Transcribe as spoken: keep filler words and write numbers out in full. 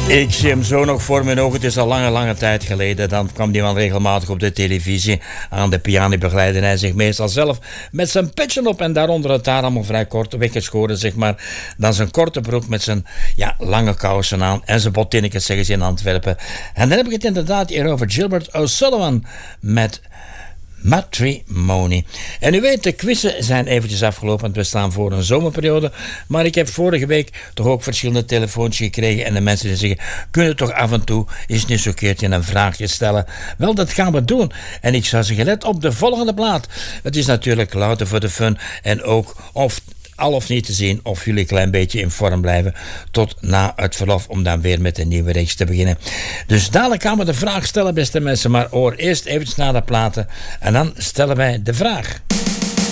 Ik zie hem zo nog voor mijn ogen. Het is al lange, lange tijd geleden. Dan kwam die man regelmatig op de televisie aan de piano begeleiden. Hij zich meestal zelf met zijn petje op en daaronder het haar allemaal vrij kort weggeschoren, zeg maar. Dan zijn korte broek met zijn ja, lange kousen aan en zijn bottinnetjes, zeggen ze in Antwerpen. En dan heb ik het inderdaad hier over Gilbert O'Sullivan met Matrimony. En u weet, de quizzen zijn eventjes afgelopen, want we staan voor een zomerperiode. Maar ik heb vorige week toch ook verschillende telefoontjes gekregen en de mensen die zeggen, kunnen toch af en toe eens niet zo'n keertje een vraagje stellen? Wel, dat gaan we doen. En ik zou zeggen, let op de volgende plaat. Het is natuurlijk louter voor de fun en ook of al of niet te zien of jullie een klein beetje in vorm blijven tot na het verlof om dan weer met een nieuwe reeks te beginnen. Dus dadelijk gaan we de vraag stellen, beste mensen, maar hoor eerst eventjes naar de platen en dan stellen wij de vraag.